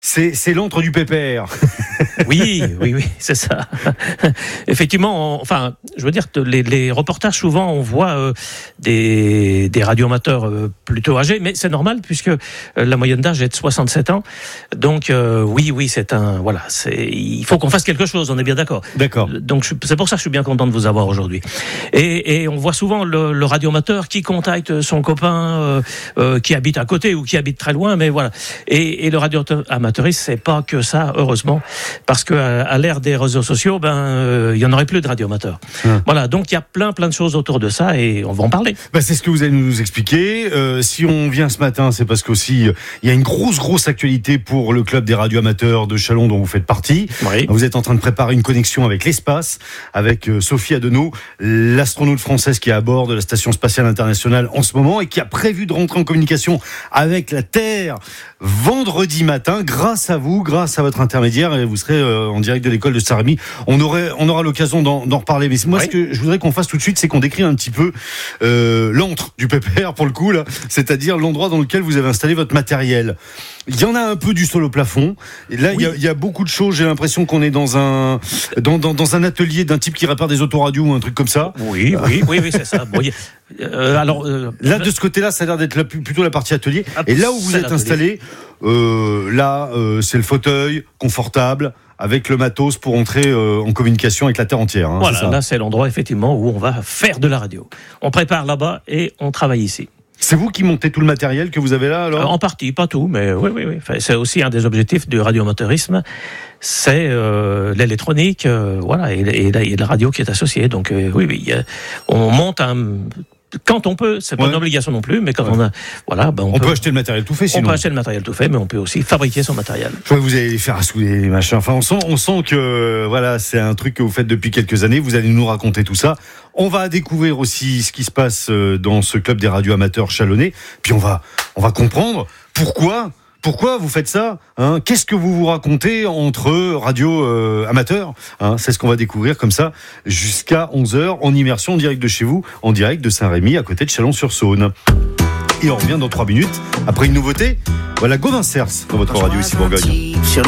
c'est l'antre du pépère. Oui, c'est ça. Effectivement, je veux dire, les reportages, souvent, on voit des radioamateurs plutôt âgés, mais c'est normal puisque la moyenne d'âge est de 67 ans. Donc, oui, il faut qu'on fasse quelque chose, on est bien d'accord. D'accord. Donc, c'est pour ça que je suis bien content de vous avoir aujourd'hui. Et on voit souvent le radioamateur qui contacte son copain qui habite à côté ou qui habite très loin, mais voilà. Et le radioamateuriste, c'est pas que ça, heureusement, parce que à l'ère des réseaux sociaux, il y en aurait plus de radioamateurs. Voilà, donc il y a plein de choses autour de ça et on va en parler. C'est ce que vous allez nous expliquer. Si on vient ce matin, c'est parce qu'aussi il y a une grosse actualité pour le club des radioamateurs de Châlons dont vous faites partie. Oui. Vous êtes en train de préparer une connexion avec l'espace, avec Sophie Adenau, l'astronaute française qui est à bord de la station spatiale internationale en ce moment et qui a prévu de rentrer en communication avec la Terre vendredi matin. Grâce à vous, grâce à votre intermédiaire, et vous serez en direct de l'école de Saint-Rémy. On aura l'occasion d'en reparler. Mais moi, ce que je voudrais qu'on fasse tout de suite, c'est qu'on décrive un petit peu l'antre du pépère, pour le coup, là, c'est-à-dire l'endroit dans lequel vous avez installé votre matériel. Il y en a un peu du sol au plafond. Et là, il y a beaucoup de choses. J'ai l'impression qu'on est dans un atelier d'un type qui répare des autoradios ou un truc comme ça. Oui, c'est ça. Bon, là, de ce côté-là, ça a l'air d'être plutôt la partie atelier. Et là où vous êtes installé, c'est le fauteuil confortable avec le matos pour entrer en communication avec la Terre entière. Voilà, là, c'est l'endroit effectivement où on va faire de la radio. On prépare là-bas et on travaille ici. C'est vous qui montez tout le matériel que vous avez là, alors ? En partie, pas tout, mais oui. C'est aussi un des objectifs du radioamateurisme, c'est l'électronique, et la radio qui est associée. Donc on monte quand on peut, c'est pas une obligation non plus, mais quand on a, on peut acheter le matériel tout fait. Sinon. On peut acheter le matériel tout fait, mais on peut aussi fabriquer son matériel. Je vois que vous allez les faire à souder, machin. Enfin, on sent que c'est un truc que vous faites depuis quelques années. Vous allez nous raconter tout ça. On va découvrir aussi ce qui se passe dans ce club des radioamateurs chalonnais. Puis on va comprendre pourquoi vous faites ça, qu'est-ce que vous racontez entre radio amateurs, c'est ce qu'on va découvrir comme ça jusqu'à 11h en immersion en direct de chez vous, en direct de Saint-Rémy à côté de Chalon-sur-Saône. Et on revient dans 3 minutes après une nouveauté. Voilà Gauvin Cers dans votre radio ici Bourgogne.